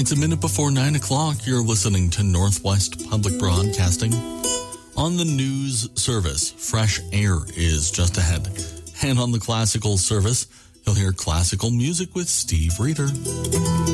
It's a minute before 9 o'clock. You're listening to Northwest Public Broadcasting. On the news service, Fresh Air is just ahead. And on the classical service, you'll hear classical music with Steve Reeder.